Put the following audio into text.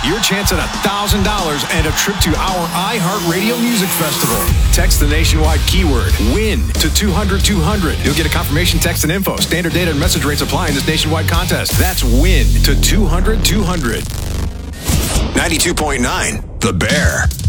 your chance at $1,000 and a trip to our iHeartRadio Music Festival. Text the nationwide keyword WIN to 200-200. You'll get a confirmation text and info. Standard data and message rates apply in this nationwide contest. That's WIN to 200-200. 92.9 The Bear.